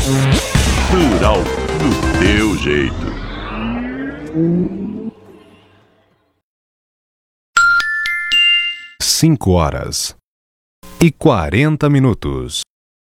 Rural do teu jeito. 5 horas e 40 minutos.